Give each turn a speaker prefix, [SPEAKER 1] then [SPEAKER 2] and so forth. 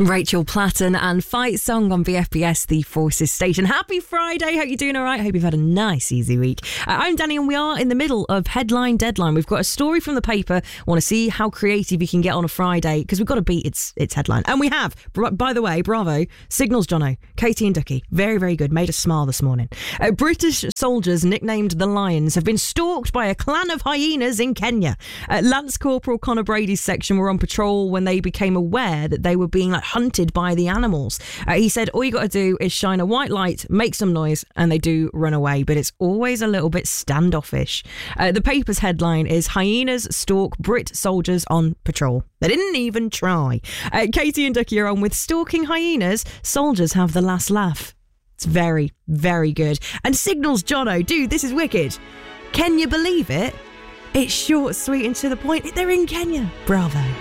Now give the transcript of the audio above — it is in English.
[SPEAKER 1] Rachel Platten and Fight Song on BFBS, the Forces station. Happy Friday. Hope you're doing all right. Hope you've had a nice, easy week. I'm Danny and we are in the middle of Headline Deadline. We've got a story from the paper. Want to see how creative you can get on a Friday because we've got to beat its headline. And we have. By the way, bravo. Signals, Jono. Katie and Ducky. Very, very good. Made us smile this morning. British soldiers nicknamed the Lions have been stalked by a clan of hyenas in Kenya. Lance Corporal Connor Brady's section were on patrol when they became aware that they were being hunted by the animals. He said all you got to do is shine a white light, make some noise, and they do run away, but it's always a little bit standoffish. The paper's headline is Hyenas Stalk Brit Soldiers on Patrol. They didn't even try. Katie and Ducky are on with Stalking Hyenas. Soldiers have the last laugh. It's very, very good. And Signals, Jono, dude, this is wicked. Can you believe it? It's short, sweet, and to the point. They're in Kenya. Bravo.